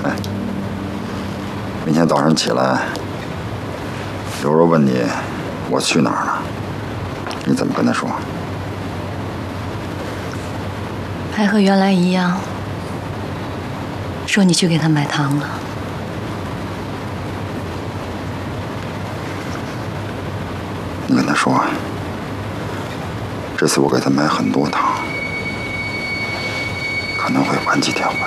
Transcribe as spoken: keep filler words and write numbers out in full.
哎，明天早上起来，柔柔问你我去哪儿了，你怎么跟她说？ 还和原来一样，说你去给她买糖了。 你跟她说，这次我给她买很多糖，可能会晚几天回来。